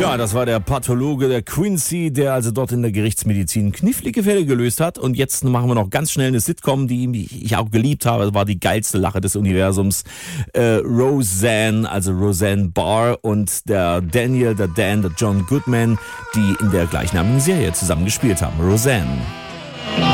Ja, das war der Pathologe, der Quincy, der also dort in der Gerichtsmedizin knifflige Fälle gelöst hat. Und jetzt machen wir noch ganz schnell eine Sitcom, die ich auch geliebt habe. Das war die geilste Lache des Universums. Roseanne, also Roseanne Barr und der Daniel, der Dan, der John Goodman, die in der gleichnamigen Serie zusammen gespielt haben. Roseanne.